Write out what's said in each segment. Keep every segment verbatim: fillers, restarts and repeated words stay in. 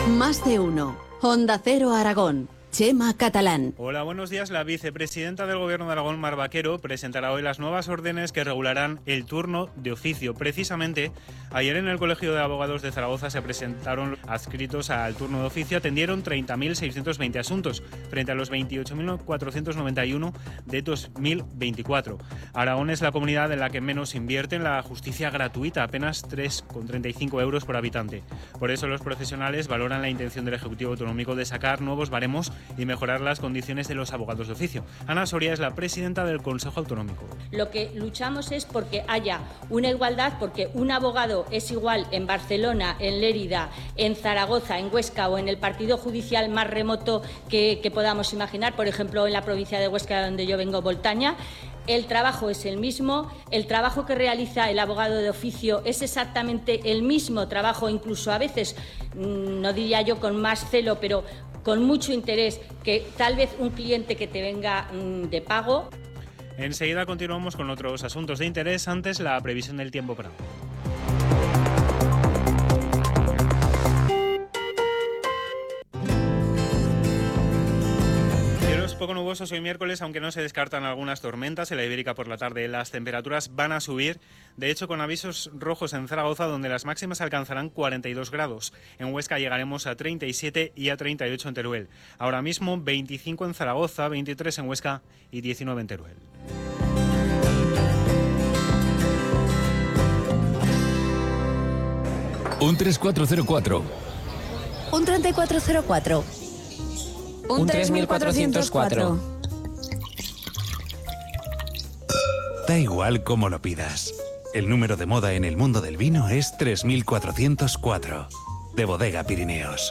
Más de uno. Onda Cero Aragón. Chema Catalán. Hola, buenos días. La vicepresidenta del Gobierno de Aragón, Mar Vaquero, presentará hoy las nuevas órdenes que regularán el turno de oficio. Precisamente, ayer en el Colegio de Abogados de Zaragoza se presentaron adscritos al turno de oficio. Atendieron treinta mil seiscientos veinte asuntos, frente a los veintiocho mil cuatrocientos noventa y uno de dos mil veinticuatro. Aragón es la comunidad en la que menos invierte en la justicia gratuita, apenas tres coma treinta y cinco euros por habitante. Por eso los profesionales valoran la intención del Ejecutivo Autonómico de sacar nuevos baremos y mejorar las condiciones de los abogados de oficio. Ana Soria es la presidenta del Consejo Autonómico. Lo que luchamos es porque haya una igualdad, porque un abogado es igual en Barcelona, en Lérida, en Zaragoza, en Huesca o en el partido judicial más remoto que, que podamos imaginar, por ejemplo en la provincia de Huesca, donde yo vengo, Voltaña. El trabajo es el mismo, el trabajo que realiza el abogado de oficio es exactamente el mismo trabajo, incluso a veces, no diría yo con más celo, pero con mucho interés que tal vez un cliente que te venga de pago. Enseguida continuamos con otros asuntos de interés, antes la previsión del tiempo para hoy. Poco nubosos hoy miércoles, aunque no se descartan algunas tormentas. En la Ibérica por la tarde las temperaturas van a subir, de hecho con avisos rojos en Zaragoza, donde las máximas alcanzarán cuarenta y dos grados. En Huesca llegaremos a treinta y siete y a treinta y ocho en Teruel. Ahora mismo veinticinco en Zaragoza, veintitrés en Huesca y diecinueve en Teruel. Un tres cuatro cero cuatro. Un treinta y cuatro cero cuatro. Un tres mil cuatrocientos cuatro. Da igual cómo lo pidas. El número de moda en el mundo del vino es tres mil cuatrocientos cuatro. De Bodega Pirineos.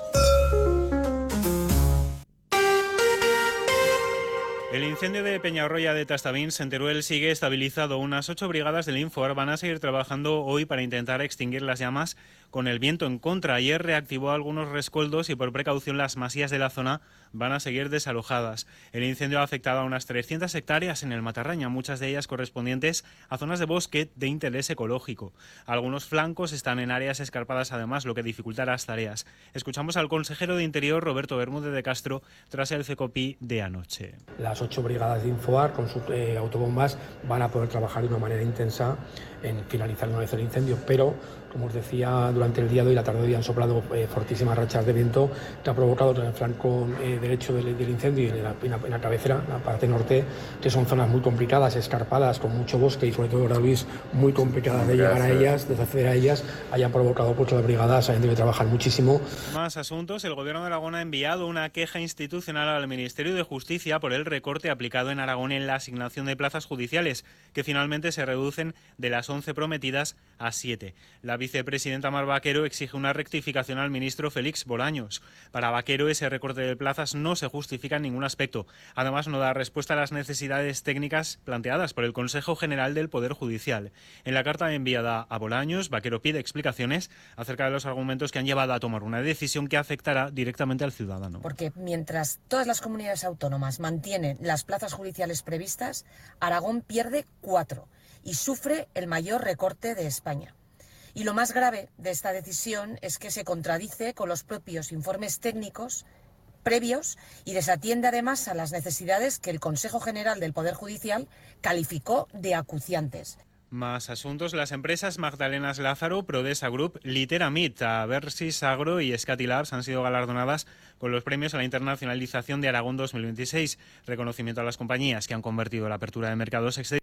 El incendio de Peñarroya de Tastavins en Teruel sigue estabilizado. Unas ocho brigadas del Infoar van a seguir trabajando hoy para intentar extinguir las llamas con el viento en contra. Ayer reactivó algunos rescoldos y por precaución las masías de la zona van a seguir desalojadas. El incendio ha afectado a unas trescientas hectáreas en el Matarraña, muchas de ellas correspondientes a zonas de bosque de interés ecológico. Algunos flancos están en áreas escarpadas además, lo que dificulta las tareas. Escuchamos al consejero de Interior, Roberto Bermúdez de Castro, tras el CECOPI de anoche. Las ocho brigadas de Infoar con sus eh, autobombas van a poder trabajar de una manera intensa en finalizar una vez el incendio, pero como os decía, durante el día de hoy, la tarde de hoy han soplado eh, fortísimas rachas de viento que ha provocado en el flanco eh, derecho del, del incendio y en la, en, la, en la cabecera, en la parte norte, que son zonas muy complicadas, escarpadas, con mucho bosque y sobre todo, ahora Luis, muy complicadas de llegar a ellas, de acceder a ellas, hayan provocado pues, las brigadas hayan debido trabajar muchísimo. Más asuntos. El Gobierno de Aragón ha enviado una queja institucional al Ministerio de Justicia por el recorte aplicado en Aragón en la asignación de plazas judiciales, que finalmente se reducen de las once prometidas a siete. La vicepresidenta Mar Vaquero exige una rectificación al ministro Félix Bolaños. Para Vaquero, ese recorte de plazas no se justifica en ningún aspecto. Además, no da respuesta a las necesidades técnicas planteadas por el Consejo General del Poder Judicial. En la carta enviada a Bolaños, Vaquero pide explicaciones acerca de los argumentos que han llevado a tomar una decisión que afectará directamente al ciudadano. Porque mientras todas las comunidades autónomas mantienen las plazas judiciales previstas, Aragón pierde cuatro y sufre el mayor recorte de España. Y lo más grave de esta decisión es que se contradice con los propios informes técnicos previos y desatiende además a las necesidades que el Consejo General del Poder Judicial calificó de acuciantes. Más asuntos. Las empresas Magdalenas Lázaro, Prodesa Group, Literamit, Aversis Agro y Scati Labs han sido galardonadas con los premios a la internacionalización de Aragón dos mil veintiséis. Reconocimiento a las compañías que han convertido la apertura de mercados exteriores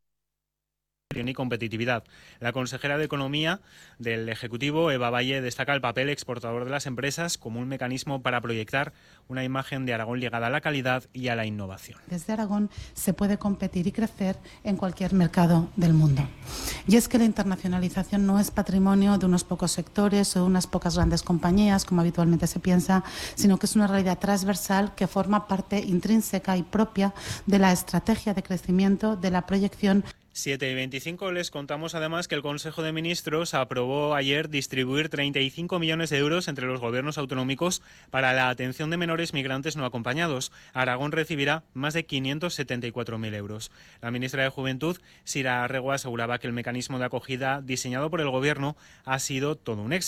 y competitividad. La consejera de Economía del Ejecutivo, Eva Valle, destaca el papel exportador de las empresas como un mecanismo para proyectar una imagen de Aragón ligada a la calidad y a la innovación. Desde Aragón se puede competir y crecer en cualquier mercado del mundo. Y es que la internacionalización no es patrimonio de unos pocos sectores o de unas pocas grandes compañías, como habitualmente se piensa, sino que es una realidad transversal que forma parte intrínseca y propia de la estrategia de crecimiento, de la proyección. siete y veinticinco. Les contamos además que el Consejo de Ministros aprobó ayer distribuir treinta y cinco millones de euros entre los gobiernos autonómicos para la atención de menores migrantes no acompañados. Aragón recibirá más de quinientos setenta y cuatro mil euros. La ministra de Juventud, Sira Arregua, aseguraba que el mecanismo de acogida diseñado por el Gobierno ha sido todo un éxito.